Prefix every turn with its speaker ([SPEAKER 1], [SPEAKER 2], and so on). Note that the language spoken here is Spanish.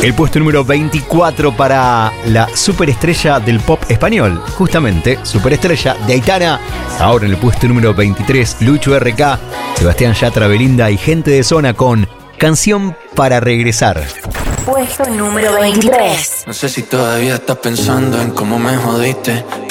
[SPEAKER 1] El puesto número 24 para la superestrella del pop español. Justamente, superestrella de Aitana. Ahora en el puesto número 23, Lucho RK, Sebastián Yatra, Belinda y Gente de Zona con Canción para Regresar.
[SPEAKER 2] Puesto número 23.
[SPEAKER 3] No sé si todavía estás pensando en cómo me jodiste.